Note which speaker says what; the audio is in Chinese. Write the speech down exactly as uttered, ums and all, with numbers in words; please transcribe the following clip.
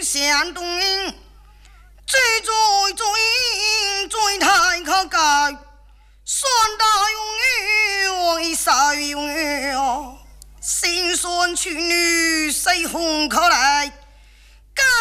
Speaker 1: 向东，追追追追太可盖，算大永远赛永远，心酸去女谁红可来？